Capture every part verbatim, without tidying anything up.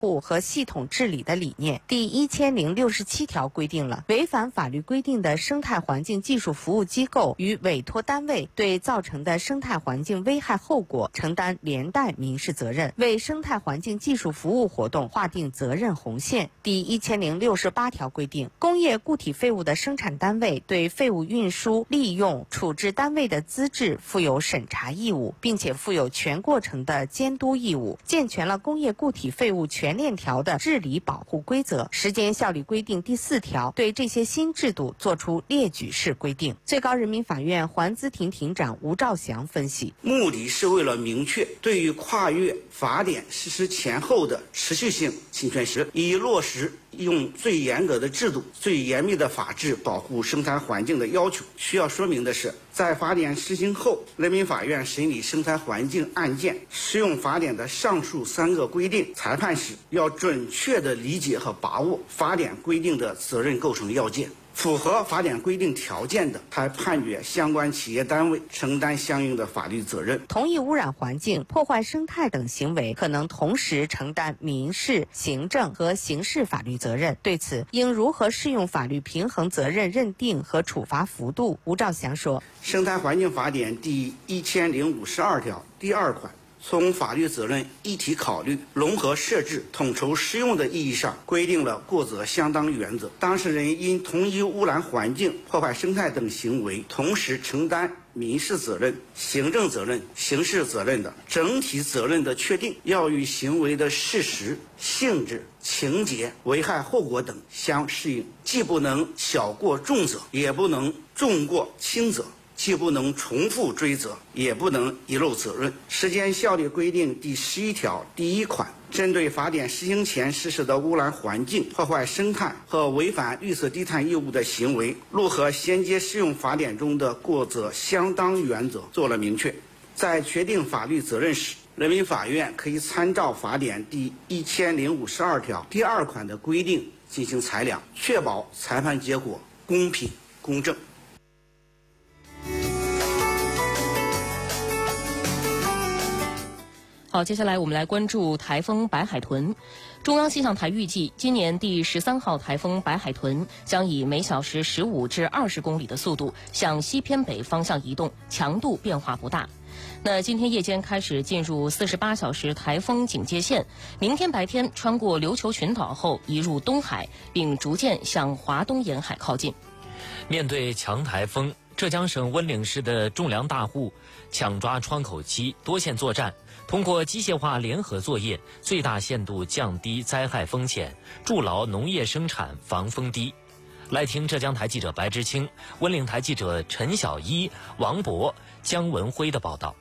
护和系统治理的理念。第一千零六十七条规定了，违反法律规定的生态环境技术服务机构与委托单位对造成的生态环境危害后果承担连带民事责任，为生态环境技术服务活动划定责任红线。第一千零六十八条规定，工业固体废物的生产单位对废物运输、利用、处置单位的资质负有审查义务，并且负有全过程的监督义务，健全了工业固体废物全链条的治理保护规则。时间效力规定第四条对这些新制度作出列举式规定。最高人民法院环资庭庭长吴兆祥分析， 目的是为了明确对于跨越法典实施前后的持续性侵权时，以落实用最严格的制度、最严密的法制保护生态环境的要求。需要说明的是，在法典施行后，人民法院审理生态环境案件适用法典的上述三个规定，裁判时要准确地理解和把握法典规定的责任构成要件。符合法典规定条件的，才判决相关企业单位承担相应的法律责任。 同一污染环境、破坏生态等行为，可能同时承担民事、行政和刑事法律责任。对此，应如何适用法律平衡责任认定和处罚幅度？吴兆祥说， 生态环境法典第一千零五十二条第二款从法律责任一体考虑、融合设置、统筹适用的意义上，规定了过责相当原则。当事人因同一污染环境、破坏生态等行为，同时承担民事责任、行政责任、刑事责任的整体责任的确定，要与行为的事实、性质、情节、危害后果等相适应，既不能小过重责，也不能重过轻责。既不能重复追责，也不能遗漏责任。时间效力规定第十一条第一款，针对法典施行前实施的污染环境、破坏生态和违反绿色低碳义务的行为，如何衔接适用法典中的过责相当原则做了明确。在确定法律责任时，人民法院可以参照法典第一千零五十二条第二款的规定进行裁量，确保裁判结果公平公正。 好，接下来我们来关注台风白海豚。中央气象台预计，今年第十三号台风白海豚将以每小时十五至二十公里的速度向西偏北方向移动，强度变化不大。那今天夜间开始进入四十八小时台风警戒线，明天白天穿过琉球群岛后移入东海，并逐渐向华东沿海靠近。 面对强台风，浙江省温岭市的种粮大户抢抓窗口期，多线作战，通过机械化联合作业，最大限度降低灾害风险，筑牢农业生产防风堤。来听浙江台记者白之清、温岭台记者陈小一、王博、姜文辉的报道。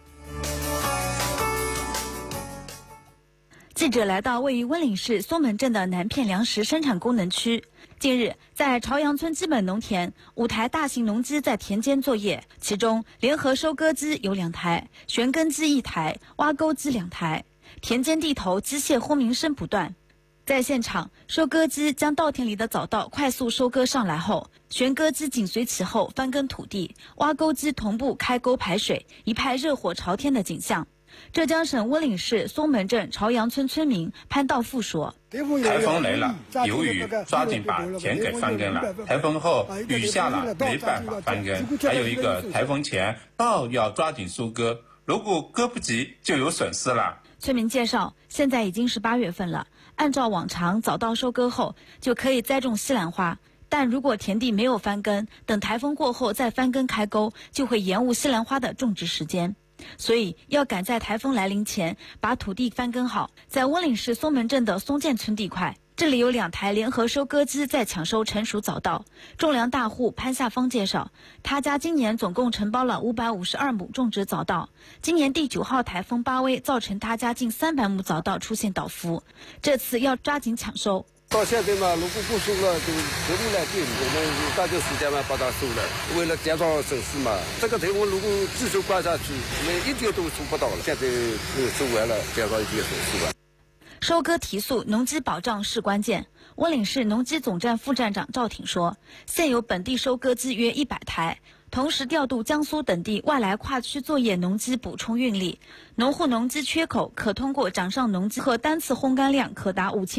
记者来到位于温岭市松门镇的南片粮食生产功能区。近日，在朝阳村基本农田，五台大型农机在田间作业，其中联合收割机有两台，旋耕机一台，挖沟机两台。田间地头机械轰鸣声不断。在现场，收割机将稻田里的早稻快速收割上来后，旋割机紧随其后翻耕土地，挖沟机同步开沟排水，一派热火朝天的景象。浙江省温岭市松门镇朝阳村村民潘道富说： 台风来了，有雨抓紧把田给翻耕了。台风后雨下了，没办法翻耕。还有一个台风前稻要抓紧收割，如果割不及就有损失了。 村民介绍，现在已经是八月份了，按照往常早稻收割后就可以栽种西兰花，但如果田地没有翻耕，等台风过后再翻耕开沟，就会延误西兰花的种植时间。所以要赶在台风来临前把土地翻耕好。在温岭市松门镇的松涧村地块，这里有两台联合收割机在抢收成熟早稻。种粮大户潘夏芳介绍，他家今年总共承包了五百五十二亩种植早稻。今年第九号台风巴威造成他家近三百亩早稻出现倒伏，这次要抓紧抢收。 到现在嘛，如果不收了，就合同来定，我们抓紧时间嘛把它收了。为了减少损失嘛，这个台风如果继续刮下去，我们一点都收不到了。现在收完了，减少一点损失吧。 收割提速，农机保障是关键。温岭市农机总站副站长赵挺说，现有本地收割机约一百台， 同时调度江苏等地外来跨区作业农机补充运力。农户农机缺口可通过掌上农机和单次烘干量可达五千。